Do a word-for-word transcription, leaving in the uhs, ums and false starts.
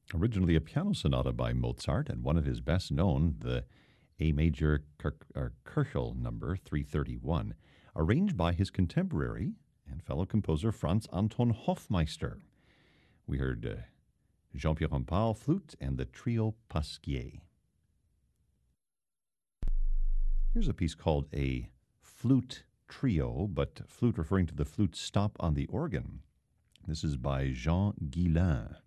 Originally a piano sonata by Mozart, and one of his best known, the A major Kirk, or Köchel number three thirty-one, arranged by his contemporary and fellow composer Franz Anton Hofmeister. We heard uh, Jean-Pierre Rampal flute and the Trio Pasquier. Here's a piece called a flute trio, but flute referring to the flute stop on the organ. This is by Jean Guillain.